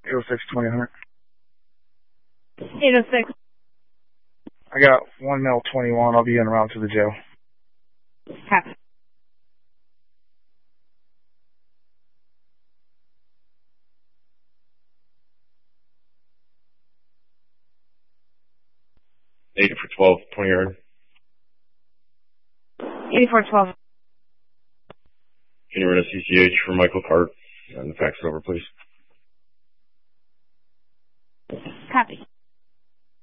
806 2000. 806. I got 1 male 21. I'll be en route to the jail. Copy. Eight for 12, 20 yard. 8412. Can you run a CCH for Michael Cart and the fax over, please? Copy.